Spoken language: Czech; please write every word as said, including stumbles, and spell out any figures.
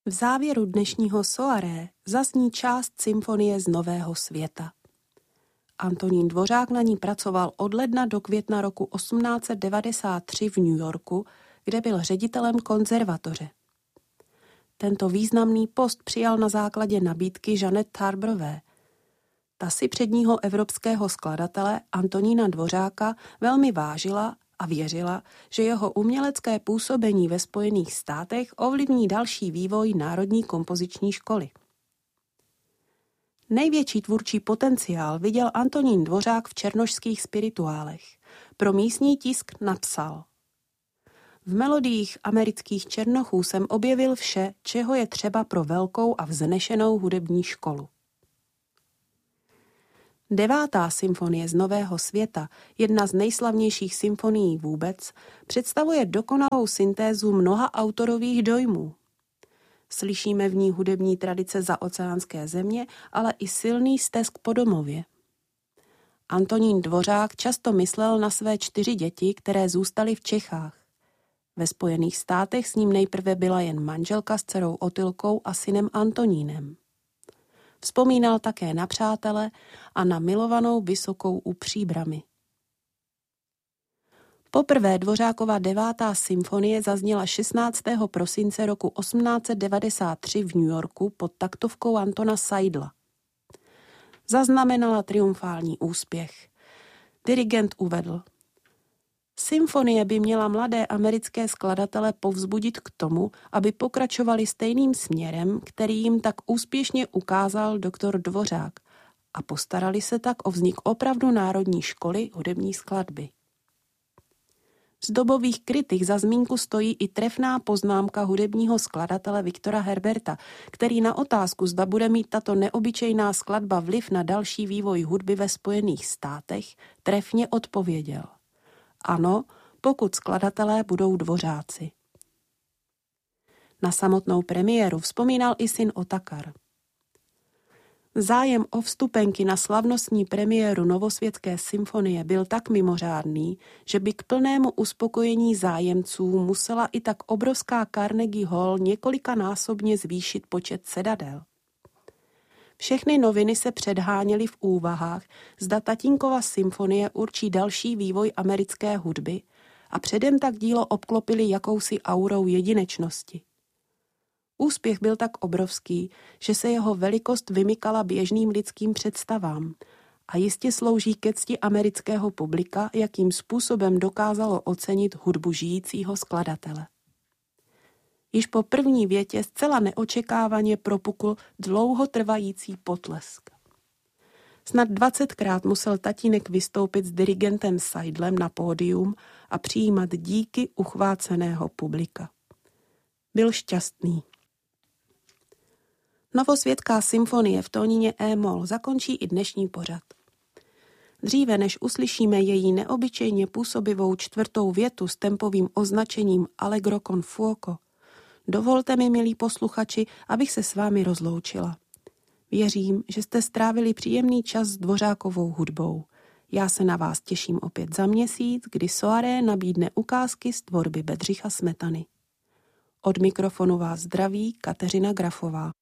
V závěru dnešního soirée zazní část symfonie z Nového světa. Antonín Dvořák na ní pracoval od ledna do května roku osmnáct set devadesát tři v New Yorku, kde byl ředitelem konzervatoře. Tento významný post přijal na základě nabídky Jeanette Tarbrové. Ta si předního evropského skladatele Antonína Dvořáka velmi vážila a věřila, že jeho umělecké působení ve Spojených státech ovlivní další vývoj Národní kompoziční školy. Největší tvůrčí potenciál viděl Antonín Dvořák v černošských spirituálech. Pro místní tisk napsal: V melodiích amerických černochů jsem objevil vše, čeho je třeba pro velkou a vznešenou hudební školu. Devátá symfonie z Nového světa, jedna z nejslavnějších symfonií vůbec, představuje dokonalou syntézu mnoha autorových dojmů. Slyšíme v ní hudební tradice zaoceánské země, ale i silný stesk po domově. Antonín Dvořák často myslel na své čtyři děti, které zůstaly v Čechách. Ve Spojených státech s ním nejprve byla jen manželka s dcerou Otylkou a synem Antonínem. Vzpomínal také na přátele a na milovanou Vysokou u Příbrami. Poprvé Dvořákova devátá symfonie zazněla šestnáctého prosince roku osmnáct set devadesát tři v New Yorku pod taktovkou Antona Seidla. Zaznamenala triumfální úspěch. Dirigent uvedl: Symfonie by měla mladé americké skladatele povzbudit k tomu, aby pokračovali stejným směrem, který jim tak úspěšně ukázal doktor Dvořák, a postarali se tak o vznik opravdu národní školy hudební skladby. Z dobových kritik za zmínku stojí i trefná poznámka hudebního skladatele Viktora Herberta, který na otázku, zda bude mít tato neobyčejná skladba vliv na další vývoj hudby ve Spojených státech, trefně odpověděl: Ano, pokud skladatelé budou Dvořáci. Na samotnou premiéru vzpomínal i syn Otakar. Zájem o vstupenky na slavnostní premiéru Novosvětské symfonie byl tak mimořádný, že by k plnému uspokojení zájemců musela i tak obrovská Carnegie Hall několikanásobně zvýšit počet sedadel. Všechny noviny se předháněly v úvahách, zda tatínkova symfonie určí další vývoj americké hudby, a předem tak dílo obklopili jakousi aurou jedinečnosti. Úspěch byl tak obrovský, že se jeho velikost vymykala běžným lidským představám a jistě slouží ke cti amerického publika, jakým způsobem dokázalo ocenit hudbu žijícího skladatele. Již po první větě zcela neočekávaně propukl dlouhotrvající potlesk. Snad dvacetkrát musel tatínek vystoupit s dirigentem Seidlem na pódium a přijímat díky uchváceného publika. Byl šťastný. Novosvětská symfonie v tónině E-moll zakončí i dnešní pořad. Dříve než uslyšíme její neobyčejně působivou čtvrtou větu s tempovým označením Allegro con fuoco, dovolte mi, milí posluchači, abych se s vámi rozloučila. Věřím, že jste strávili příjemný čas s Dvořákovou hudbou. Já se na vás těším opět za měsíc, kdy soirée nabídne ukázky z tvorby Bedřicha Smetany. Od mikrofonu vás zdraví Kateřina Grafová.